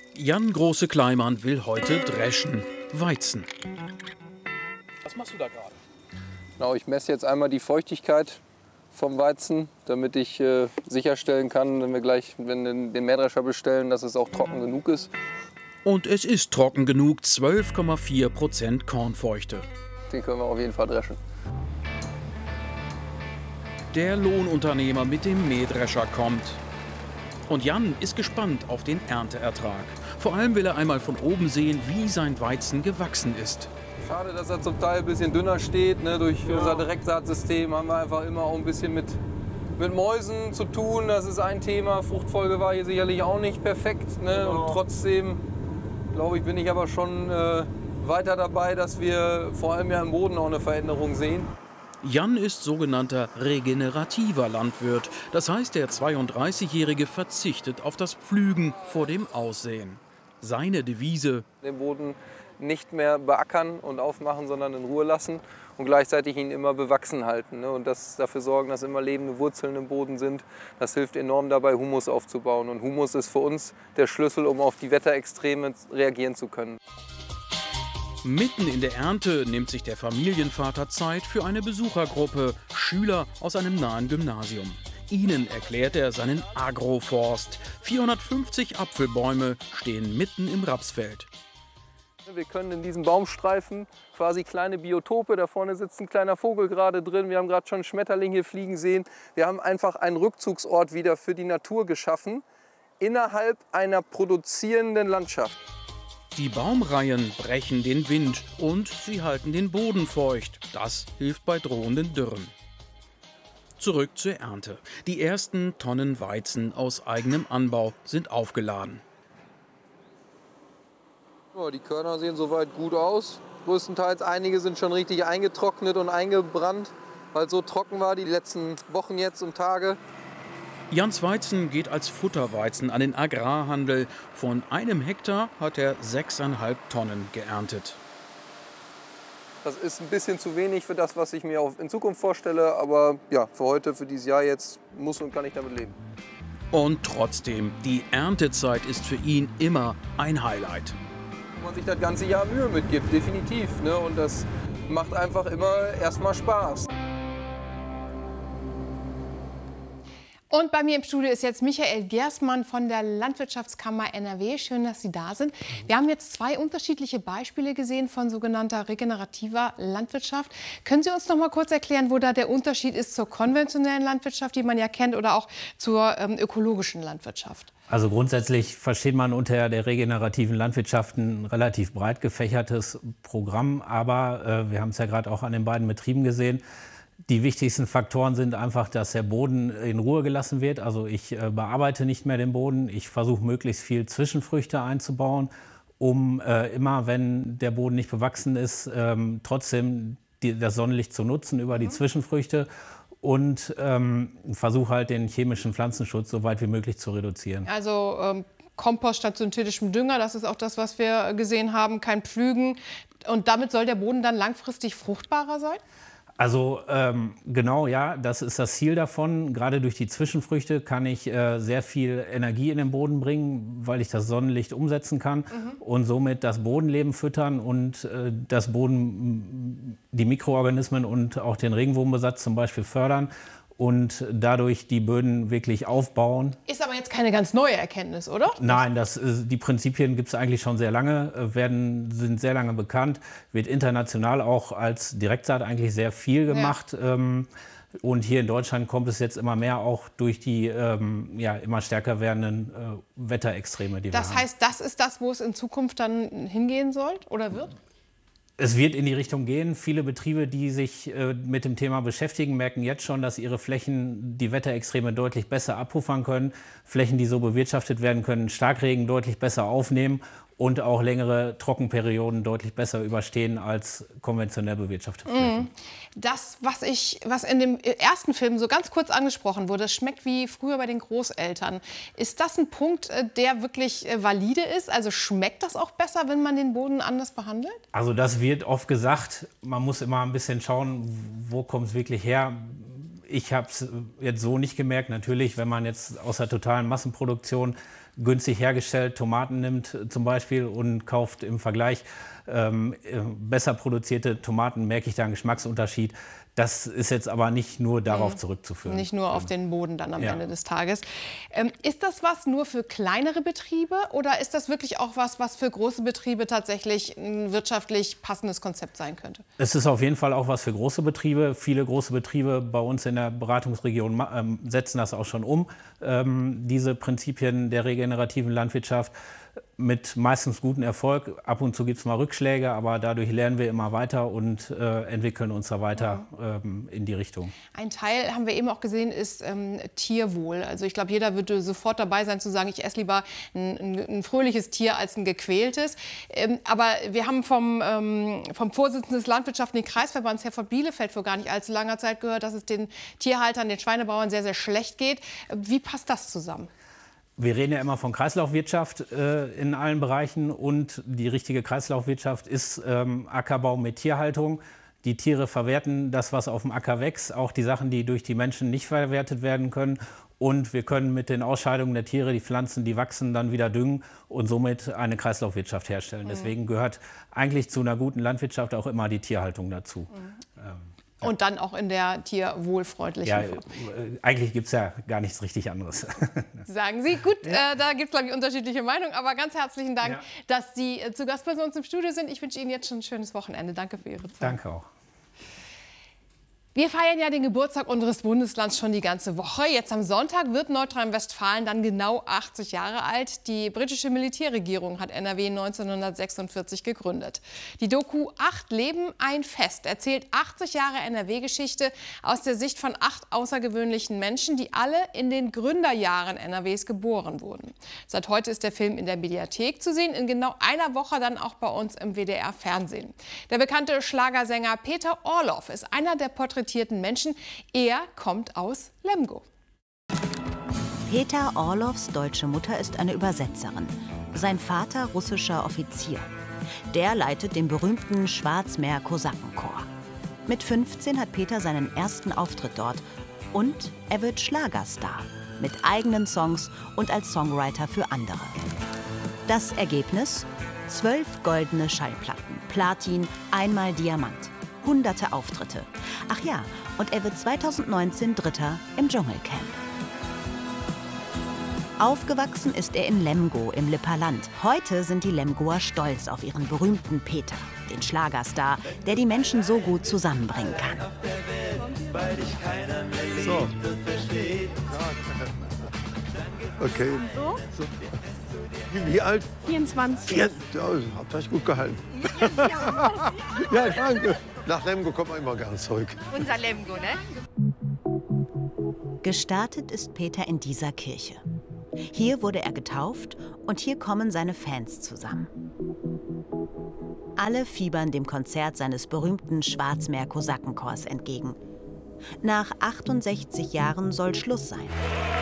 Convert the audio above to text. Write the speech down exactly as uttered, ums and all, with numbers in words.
Jan Große-Kleimann will heute dreschen. Weizen. Was machst du da gerade? Genau, ich messe jetzt einmal die Feuchtigkeit vom Weizen, damit ich äh, sicherstellen kann, wenn wir gleich wenn wir den Mähdrescher bestellen, dass es auch trocken genug ist. Und es ist trocken genug, zwölf Komma vier Prozent Kornfeuchte. Den können wir auf jeden Fall dreschen. Der Lohnunternehmer mit dem Mähdrescher kommt. Und Jan ist gespannt auf den Ernteertrag. Vor allem will er einmal von oben sehen, wie sein Weizen gewachsen ist. Schade, dass er zum Teil ein bisschen dünner steht. Ne? Durch ja. unser Direktsaatsystem haben wir einfach immer auch ein bisschen mit, mit Mäusen zu tun. Das ist ein Thema. Fruchtfolge war hier sicherlich auch nicht perfekt. Ne? Genau. Und trotzdem, glaube ich, bin ich aber schon äh, weiter dabei, dass wir vor allem ja im Boden auch eine Veränderung sehen. Jan ist sogenannter regenerativer Landwirt. Das heißt, der zweiunddreißigjährige verzichtet auf das Pflügen vor dem Aussehen. Seine Devise: den Boden nicht mehr beackern und aufmachen, sondern in Ruhe lassen und gleichzeitig ihn immer bewachsen halten. Ne? Und das, dafür sorgen, dass immer lebende Wurzeln im Boden sind. Das hilft enorm dabei, Humus aufzubauen. Und Humus ist für uns der Schlüssel, um auf die Wetterextreme reagieren zu können. Mitten in der Ernte nimmt sich der Familienvater Zeit für eine Besuchergruppe, Schüler aus einem nahen Gymnasium. Ihnen erklärt er seinen Agroforst. vierhundertfünfzig Apfelbäume stehen mitten im Rapsfeld. Wir können in diesen Baumstreifen quasi kleine Biotope, da vorne sitzt ein kleiner Vogel gerade drin, wir haben gerade schon einen Schmetterling hier fliegen sehen. Wir haben einfach einen Rückzugsort wieder für die Natur geschaffen, innerhalb einer produzierenden Landschaft. Die Baumreihen brechen den Wind und sie halten den Boden feucht. Das hilft bei drohenden Dürren. Zurück zur Ernte. Die ersten Tonnen Weizen aus eigenem Anbau sind aufgeladen. Die Körner sehen soweit gut aus. Größtenteils einige sind schon richtig eingetrocknet und eingebrannt, weil es so trocken war die letzten Wochen jetzt und Tage. Jans Weizen geht als Futterweizen an den Agrarhandel. Von einem Hektar hat er sechseinhalb Tonnen geerntet. Das ist ein bisschen zu wenig für das, was ich mir auch in Zukunft vorstelle. Aber ja, für heute, für dieses Jahr jetzt muss und kann ich damit leben. Und trotzdem, die Erntezeit ist für ihn immer ein Highlight. Wenn man sich das ganze Jahr Mühe mitgibt, definitiv. Ne? Und das macht einfach immer erstmal Spaß. Und bei mir im Studio ist jetzt Michael Gersmann von der Landwirtschaftskammer N R W. Schön, dass Sie da sind. Wir haben jetzt zwei unterschiedliche Beispiele gesehen von sogenannter regenerativer Landwirtschaft. Können Sie uns noch mal kurz erklären, wo da der Unterschied ist zur konventionellen Landwirtschaft, die man ja kennt, oder auch zur ähm, ökologischen Landwirtschaft? Also grundsätzlich versteht man unter der regenerativen Landwirtschaft ein relativ breit gefächertes Programm. Aber äh, wir haben es ja gerade auch an den beiden Betrieben gesehen. Die wichtigsten Faktoren sind einfach, dass der Boden in Ruhe gelassen wird. Also ich äh, bearbeite nicht mehr den Boden. Ich versuche möglichst viel Zwischenfrüchte einzubauen, um äh, immer, wenn der Boden nicht bewachsen ist, ähm, trotzdem die, das Sonnenlicht zu nutzen über die mhm. Zwischenfrüchte. Und ähm, versuche halt den chemischen Pflanzenschutz so weit wie möglich zu reduzieren. Also ähm, Kompost statt synthetischem Dünger, das ist auch das, was wir gesehen haben, kein Pflügen. Und damit soll der Boden dann langfristig fruchtbarer sein? Also ähm, genau, ja, das ist das Ziel davon. Gerade durch die Zwischenfrüchte kann ich äh, sehr viel Energie in den Boden bringen, weil ich das Sonnenlicht umsetzen kann mhm. und somit das Bodenleben füttern und äh, das Boden, die Mikroorganismen und auch den Regenwurmbesatz zum Beispiel fördern und dadurch die Böden wirklich aufbauen. Ist aber jetzt keine ganz neue Erkenntnis, oder? Nein, das ist, die Prinzipien gibt es eigentlich schon sehr lange, werden, sind sehr lange bekannt, wird international auch als Direktsaat eigentlich sehr viel gemacht. Ja. Ähm, und hier in Deutschland kommt es jetzt immer mehr auch durch die ähm, ja, immer stärker werdenden äh, Wetterextreme, die wir haben. Das heißt, das ist das, wo es in Zukunft dann hingehen soll oder wird? Es wird in die Richtung gehen. Viele Betriebe, die sich äh, mit dem Thema beschäftigen, merken jetzt schon, dass ihre Flächen die Wetterextreme deutlich besser abpuffern können. Flächen, die so bewirtschaftet werden können, Starkregen deutlich besser aufnehmen und auch längere Trockenperioden deutlich besser überstehen als konventionell bewirtschaftete Flächen. Das, was, ich, was in dem ersten Film so ganz kurz angesprochen wurde, das schmeckt wie früher bei den Großeltern. Ist das ein Punkt, der wirklich valide ist? Also schmeckt das auch besser, wenn man den Boden anders behandelt? Also das wird oft gesagt. Man muss immer ein bisschen schauen, wo kommt es wirklich her. Ich habe es jetzt so nicht gemerkt. Natürlich, wenn man jetzt aus der totalen Massenproduktion günstig hergestellt Tomaten nimmt zum Beispiel und kauft im Vergleich ähm, besser produzierte Tomaten, merke ich da einen Geschmacksunterschied. Das ist jetzt aber nicht nur darauf zurückzuführen. Nicht nur auf den Boden dann am Ja. Ende des Tages. Ähm, ist das was nur für kleinere Betriebe oder ist das wirklich auch was, was für große Betriebe tatsächlich ein wirtschaftlich passendes Konzept sein könnte? Es ist auf jeden Fall auch was für große Betriebe. Viele große Betriebe bei uns in der Beratungsregion ma- ähm, setzen das auch schon um, ähm, diese Prinzipien der regenerativen Landwirtschaft. Mit meistens gutem Erfolg. Ab und zu gibt es mal Rückschläge, aber dadurch lernen wir immer weiter und äh, entwickeln uns da weiter ähm, in die Richtung. Ein Teil, haben wir eben auch gesehen, ist ähm, Tierwohl. Also ich glaube, jeder würde sofort dabei sein zu sagen, ich esse lieber ein, ein, ein fröhliches Tier als ein gequältes. Ähm, aber wir haben vom, ähm, vom Vorsitzenden des Landwirtschaftlichen Kreisverbands, Herr von Bielefeld, vor gar nicht allzu langer Zeit gehört, dass es den Tierhaltern, den Schweinebauern sehr, sehr schlecht geht. Wie passt das zusammen? Wir reden ja immer von Kreislaufwirtschaft äh, in allen Bereichen und die richtige Kreislaufwirtschaft ist ähm, Ackerbau mit Tierhaltung. Die Tiere verwerten das, was auf dem Acker wächst, auch die Sachen, die durch die Menschen nicht verwertet werden können. Und wir können mit den Ausscheidungen der Tiere die Pflanzen, die wachsen, dann wieder düngen und somit eine Kreislaufwirtschaft herstellen. Mhm. Deswegen gehört eigentlich zu einer guten Landwirtschaft auch immer die Tierhaltung dazu. Mhm. Ähm, Und dann auch in der tierwohlfreundlichen Ja, Form. äh, eigentlich gibt es ja gar nichts richtig anderes. Sagen Sie. Gut, ja. äh, da gibt es, glaube ich, unterschiedliche Meinungen. Aber ganz herzlichen Dank, ja. dass Sie äh, zu Gast bei uns im Studio sind. Ich wünsche Ihnen jetzt schon ein schönes Wochenende. Danke für Ihre Zeit. Danke auch. Wir feiern ja den Geburtstag unseres Bundeslands schon die ganze Woche. Jetzt am Sonntag wird Nordrhein-Westfalen dann genau achtzig Jahre alt. Die britische Militärregierung hat N R W neunzehnhundertsechsundvierzig gegründet. Die Doku Acht Leben, ein Fest erzählt achtzig Jahre N R W-Geschichte aus der Sicht von acht außergewöhnlichen Menschen, die alle in den Gründerjahren N R Ws geboren wurden. Seit heute ist der Film in der Mediathek zu sehen, in genau einer Woche dann auch bei uns im W D R-Fernsehen. Der bekannte Schlagersänger Peter Orloff ist einer der porträtierten Menschen. Er kommt aus Lemgo. Peter Orloffs deutsche Mutter ist eine Übersetzerin. Sein Vater russischer Offizier. Der leitet den berühmten Schwarzmeer-Kosakenchor. Mit fünfzehn hat Peter seinen ersten Auftritt dort. Und er wird Schlagerstar. Mit eigenen Songs und als Songwriter für andere. Das Ergebnis? Zwölf goldene Schallplatten, Platin, einmal Diamant. Hunderte Auftritte. Ach ja, und er wird zweitausendneunzehn Dritter im Dschungelcamp. Aufgewachsen ist er in Lemgo im Lipperland. Heute sind die Lemgoer stolz auf ihren berühmten Peter, den Schlagerstar, der die Menschen so gut zusammenbringen kann. So. Okay. So? So. Wie, wie alt? vierundzwanzig. Ja, habt euch gut gehalten. Ja, danke. Nach Lemgo kommt man immer gerne zurück. Unser Lemgo, ne? Gestartet ist Peter in dieser Kirche. Hier wurde er getauft und hier kommen seine Fans zusammen. Alle fiebern dem Konzert seines berühmten Schwarzmeer-Kosakenchors entgegen. Nach achtundsechzig Jahren soll Schluss sein.